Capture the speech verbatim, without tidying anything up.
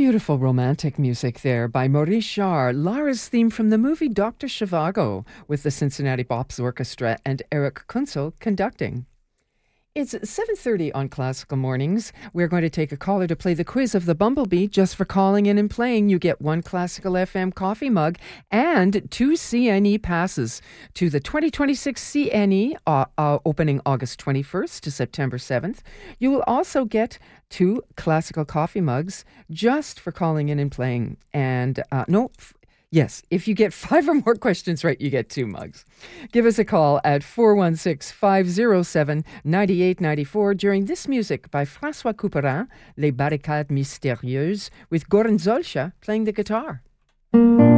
Beautiful romantic music there by Maurice Jarre, Lara's theme from the movie Doctor Zhivago, with the Cincinnati Bops Orchestra and Eric Kunzel conducting. It's seven thirty on Classical Mornings. We're going to take a caller to play the quiz of the Bumblebee. Just for calling in and playing, you get one Classical F M coffee mug and two C N E passes to the twenty twenty-six C N E uh, uh, opening August twenty-first to September seventh. You will also get two Classical coffee mugs just for calling in and playing. And uh, no... F- Yes, if you get five or more questions right, you get two mugs. Give us a call at four one six, five oh seven, nine eight nine four during this music by François Couperin, Les Barricades Mystérieuses, with Goran Zolcha playing the guitar.